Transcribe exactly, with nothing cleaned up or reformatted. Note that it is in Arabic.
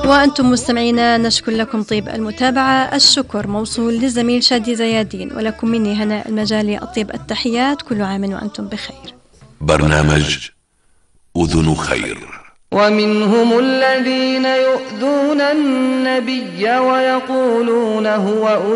وأنتم مستمعينا نشكر لكم طيب المتابعة. الشكر موصول للزميل شادي زيادين، ولكم مني هناء المجالي الطيب التحيات. كل عام وأنتم بخير. برنامج أذن خير. ومنهم الذين يؤذون النبي ويقولون هو